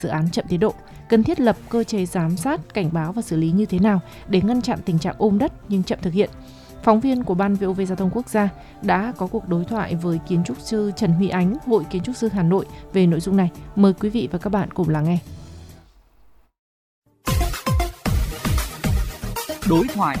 dự án chậm tiến độ, cần thiết lập cơ chế giám sát, cảnh báo và xử lý như thế nào để ngăn chặn tình trạng ôm đất nhưng chậm thực hiện. Phóng viên của Ban VOV Giao thông Quốc gia đã có cuộc đối thoại với kiến trúc sư Trần Huy Ánh, Hội Kiến trúc sư Hà Nội về nội dung này. Mời quý vị và các bạn cùng lắng nghe. Đối thoại.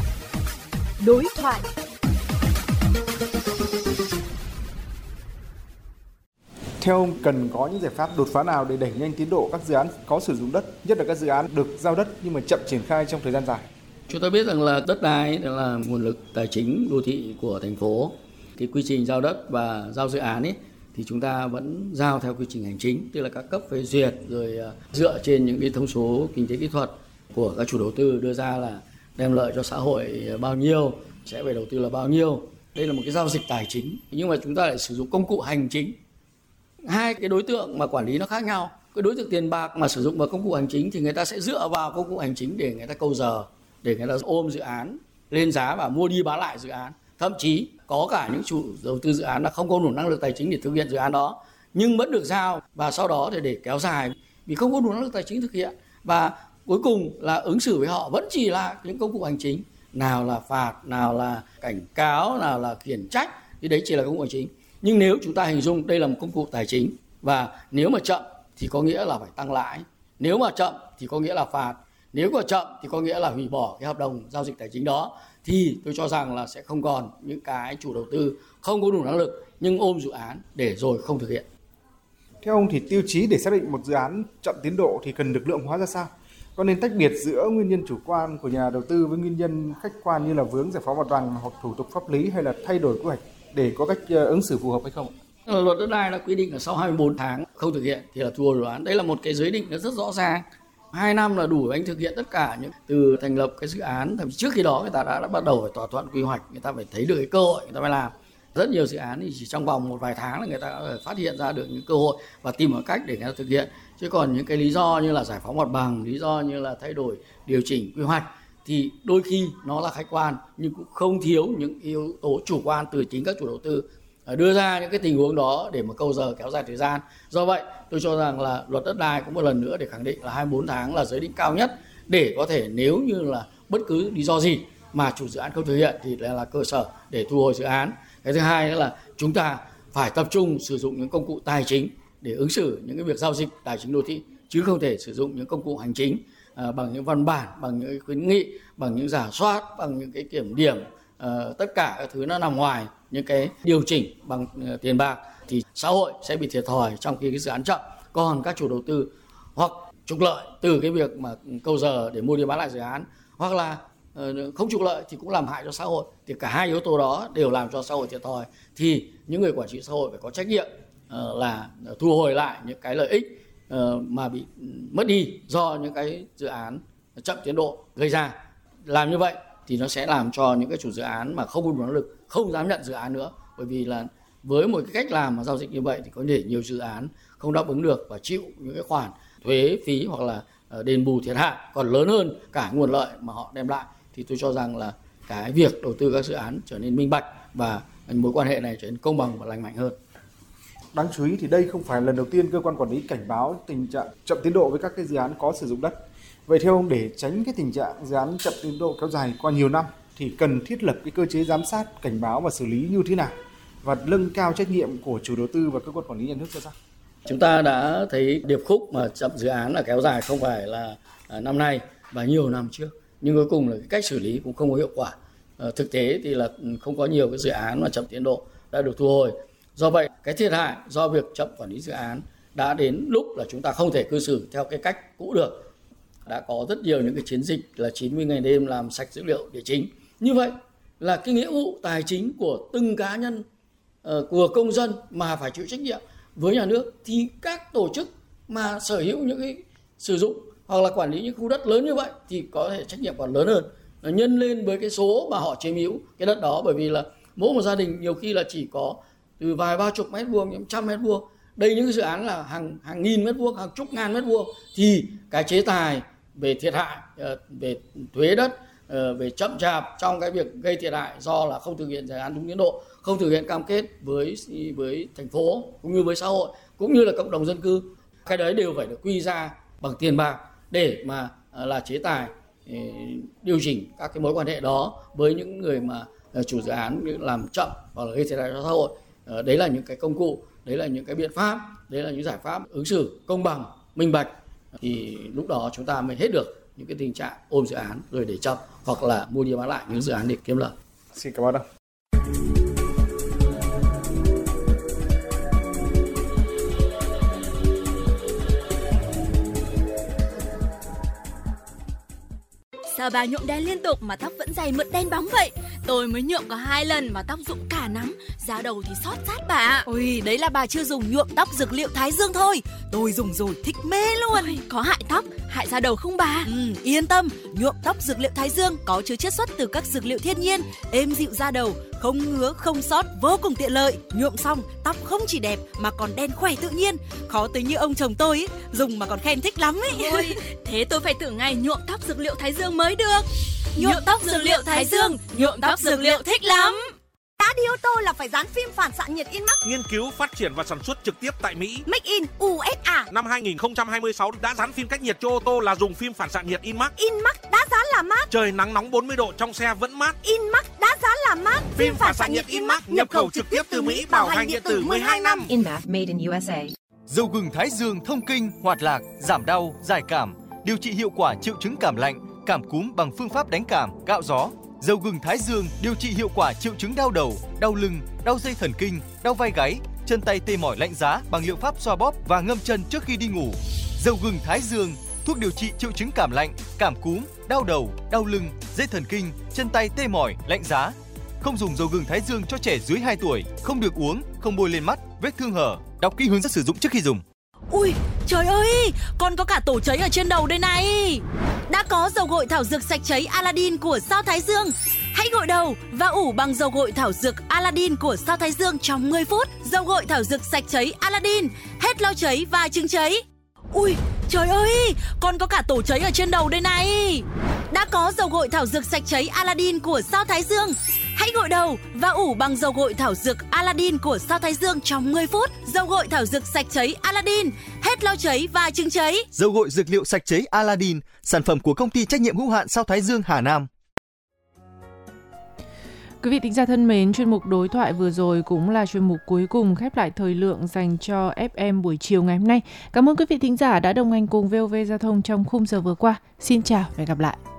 Theo ông, cần có những giải pháp đột phá nào để đẩy nhanh tiến độ các dự án có sử dụng đất, nhất là các dự án được giao đất nhưng mà chậm triển khai trong thời gian dài? Chúng ta biết rằng là đất đai là nguồn lực tài chính đô thị của thành phố. Cái quy trình giao đất và giao dự án thì chúng ta vẫn giao theo quy trình hành chính, tức là các cấp phê duyệt, rồi dựa trên những cái thông số kinh tế kỹ thuật của các chủ đầu tư đưa ra là đem lợi cho xã hội bao nhiêu, sẽ phải đầu tư là bao nhiêu. Đây là một cái giao dịch tài chính, nhưng mà chúng ta lại sử dụng công cụ hành chính. Hai cái đối tượng mà quản lý nó khác nhau. Cái đối tượng tiền bạc mà sử dụng vào công cụ hành chính thì người ta sẽ dựa vào công cụ hành chính để người ta câu giờ, để người ta ôm dự án lên giá và mua đi bán lại dự án. Thậm chí có cả những chủ đầu tư dự án là không có đủ năng lực tài chính để thực hiện dự án đó, nhưng vẫn được giao và sau đó thì để kéo dài vì không có đủ năng lực tài chính thực hiện. Và cuối cùng là ứng xử với họ vẫn chỉ là những công cụ hành chính, nào là phạt, nào là cảnh cáo, nào là khiển trách, thì đấy chỉ là công cụ hành chính. Nhưng nếu chúng ta hình dung đây là một công cụ tài chính, và nếu mà chậm thì có nghĩa là phải tăng lãi, nếu mà chậm thì có nghĩa là phạt, nếu mà chậm thì có nghĩa là hủy bỏ cái hợp đồng giao dịch tài chính đó, thì tôi cho rằng là sẽ không còn những cái chủ đầu tư không có đủ năng lực nhưng ôm dự án để rồi không thực hiện. Theo ông thì tiêu chí để xác định một dự án chậm tiến độ thì cần được lượng hóa ra sao? Có nên tách biệt giữa nguyên nhân chủ quan của nhà đầu tư với nguyên nhân khách quan như là vướng giải phóng mặt bằng hoặc thủ tục pháp lý hay là thay đổi quy hoạch để có cách ứng xử phù hợp hay không? Luật đất đai đã quy định là sau 24 tháng không thực hiện thì là thu hồi dự án. Đây là một cái giới định nó rất rõ ràng. 2 năm là đủ anh thực hiện tất cả những từ thành lập cái dự án, thậm chí trước khi đó người ta đã bắt đầu phải thỏa thuận quy hoạch, người ta phải thấy được cái cơ hội người ta mới làm. Rất nhiều dự án thì chỉ trong vòng một vài tháng là người ta đã phát hiện ra được những cơ hội và tìm một cách để người ta thực hiện. Chứ còn những cái lý do như là giải phóng mặt bằng, lý do như là thay đổi điều chỉnh quy hoạch thì đôi khi nó là khách quan nhưng cũng không thiếu những yếu tố chủ quan từ chính các chủ đầu tư đưa ra những cái tình huống đó để mà câu giờ kéo dài thời gian. Do vậy tôi cho rằng là luật đất đai cũng một lần nữa để khẳng định là 24 tháng là giới định cao nhất để có thể nếu như là bất cứ lý do gì mà chủ dự án không thực hiện thì là cơ sở để thu hồi dự án. Cái thứ hai nữa là chúng ta phải tập trung sử dụng những công cụ tài chính để ứng xử những cái việc giao dịch tài chính đô thị, chứ không thể sử dụng những công cụ hành chính bằng những văn bản, bằng những khuyến nghị, bằng những rà soát, bằng những cái kiểm điểm, tất cả các thứ nó nằm ngoài những cái điều chỉnh bằng tiền bạc thì xã hội sẽ bị thiệt thòi trong khi cái dự án chậm. Còn các chủ đầu tư hoặc trục lợi từ cái việc mà câu giờ để mua đi bán lại dự án, hoặc là không trục lợi thì cũng làm hại cho xã hội, thì cả hai yếu tố đó đều làm cho xã hội thiệt thòi, thì những người quản trị xã hội phải có trách nhiệm là thu hồi lại những cái lợi ích mà bị mất đi do những cái dự án chậm tiến độ gây ra. Làm như vậy thì nó sẽ làm cho những cái chủ dự án mà không có đủ năng lực không dám nhận dự án nữa, bởi vì là với một cái cách làm mà giao dịch như vậy thì có thể nhiều dự án không đáp ứng được và chịu những cái khoản thuế phí hoặc là đền bù thiệt hại còn lớn hơn cả nguồn lợi mà họ đem lại. Thì tôi cho rằng là cái việc đầu tư các dự án trở nên minh bạch và mối quan hệ này trở nên công bằng và lành mạnh hơn. Đáng chú ý thì đây không phải lần đầu tiên cơ quan quản lý cảnh báo tình trạng chậm tiến độ với các cái dự án có sử dụng đất. Vậy theo ông, để tránh cái tình trạng dự án chậm tiến độ kéo dài qua nhiều năm thì cần thiết lập cái cơ chế giám sát, cảnh báo và xử lý như thế nào, và nâng cao trách nhiệm của chủ đầu tư và cơ quan quản lý nhà nước ra sao? Chúng ta đã thấy điệp khúc mà chậm dự án là kéo dài không phải là năm nay và nhiều năm trước, nhưng cuối cùng là cái cách xử lý cũng không có hiệu quả. Thực tế thì là không có nhiều cái dự án mà chậm tiến độ đã được thu hồi. Do vậy cái thiệt hại do việc chậm quản lý dự án đã đến lúc là chúng ta không thể cư xử theo cái cách cũ được. Đã có rất nhiều những cái chiến dịch là 90 ngày đêm làm sạch dữ liệu địa chính. Như vậy là cái nghĩa vụ tài chính của từng cá nhân, của công dân mà phải chịu trách nhiệm với nhà nước, thì các tổ chức mà sở hữu những cái sử dụng hoặc là quản lý những khu đất lớn như vậy thì có thể trách nhiệm còn lớn hơn, nhân lên với cái số mà họ chiếm hữu cái đất đó, bởi vì là mỗi một gia đình nhiều khi là chỉ có từ vài ba chục mét vuông đến trăm mét vuông. Đây những cái dự án là hàng nghìn mét vuông, hàng chục ngàn mét vuông, thì cái chế tài về thiệt hại, về thuế đất, về chậm chạp trong cái việc gây thiệt hại do là không thực hiện dự án đúng tiến độ, không thực hiện cam kết với thành phố cũng như với xã hội cũng như là cộng đồng dân cư, cái đấy đều phải được quy ra bằng tiền bạc để mà là chế tài điều chỉnh các cái mối quan hệ đó với những người mà chủ dự án làm chậm hoặc là gây thiệt hại cho xã hội. Đấy là những cái công cụ, đấy là những cái biện pháp, đấy là những giải pháp ứng xử công bằng, minh bạch, thì lúc đó chúng ta mới hết được những cái tình trạng ôm dự án rồi để chậm hoặc là mua đi bán lại những dự án để kiếm lợi. Xin cảm ơn ông. Sao bà nhuộm đen liên tục mà tóc vẫn dày mượt đen bóng vậy? Tôi mới nhuộm có 2 lần mà tóc rụng cả nắng, da đầu thì xót rát bà ạ. Ôi, đấy là bà chưa dùng nhuộm tóc dược liệu Thái Dương thôi. Tôi dùng rồi thích mê luôn. Ôi, có hại tóc, hại da đầu không bà? Yên tâm, nhuộm tóc dược liệu Thái Dương có chứa chiết xuất từ các dược liệu thiên nhiên, êm dịu da đầu, không ngứa, không xót, vô cùng tiện lợi. Nhuộm xong, tóc không chỉ đẹp mà còn đen khỏe tự nhiên. Khó tới như ông chồng tôi ấy, dùng mà còn khen thích lắm ấy. Ôi, thế tôi phải thử ngay nhuộm tóc dược liệu Thái Dương mới được. Nhuộm tóc dược liệu Thái Dương, nhuộm tóc dược liệu thích lắm. Đã đi ô tô là phải dán phim phản xạ nhiệt Inmax. Nghiên cứu, phát triển và sản xuất trực tiếp tại Mỹ. Make in USA. Năm 2026 đã dán phim cách nhiệt cho ô tô là dùng phim phản xạ nhiệt Inmax. Inmax đã dán là mát. Trời nắng nóng 40 độ trong xe vẫn mát. Inmax đã dán là mát. Phim phản xạ nhiệt Inmax nhập khẩu trực tiếp từ Mỹ, bảo hành điện tử 12 năm. Inmax made in USA. Dầu gừng Thái Dương thông kinh, hoạt lạc, giảm đau, giải cảm, điều trị hiệu quả triệu chứng cảm lạnh, cảm cúm bằng phương pháp đánh cảm, cạo gió. Dầu gừng Thái Dương điều trị hiệu quả triệu chứng đau đầu, đau lưng, đau dây thần kinh, đau vai gáy, chân tay tê mỏi lạnh giá bằng liệu pháp xoa bóp và ngâm chân trước khi đi ngủ. Dầu gừng Thái Dương, thuốc điều trị triệu chứng cảm lạnh, cảm cúm, đau đầu, đau lưng, dây thần kinh, chân tay tê mỏi, lạnh giá. Không dùng dầu gừng Thái Dương cho trẻ dưới 2 tuổi, không được uống, không bôi lên mắt, vết thương hở. Đọc kỹ hướng dẫn sử dụng trước khi dùng. Ui, trời ơi, còn có cả tổ cháy ở trên đầu đây này. Đã có dầu gội thảo dược sạch cháy Aladdin của Sao Thái Dương. Hãy gội đầu và ủ bằng dầu gội thảo dược Aladdin của Sao Thái Dương trong 10 phút. Dầu gội thảo dược sạch cháy Aladdin, hết lo cháy và chứng cháy. Ui, trời ơi, còn có cả tổ cháy ở trên đầu đây này. Đã có dầu gội thảo dược sạch cháy Aladdin của Sao Thái Dương. Hãy gội đầu và ủ bằng dầu gội thảo dược Aladdin của Sao Thái Dương trong 10 phút. Dầu gội thảo dược sạch cháy Aladdin, hết lo cháy và chứng cháy. Dầu gội dược liệu sạch cháy Aladdin, sản phẩm của công ty trách nhiệm hữu hạn Sao Thái Dương Hà Nam. Quý vị thính giả thân mến, chuyên mục đối thoại vừa rồi cũng là chuyên mục cuối cùng khép lại thời lượng dành cho FM buổi chiều ngày hôm nay. Cảm ơn quý vị thính giả đã đồng hành cùng VOV Giao thông trong khung giờ vừa qua. Xin chào và hẹn gặp lại.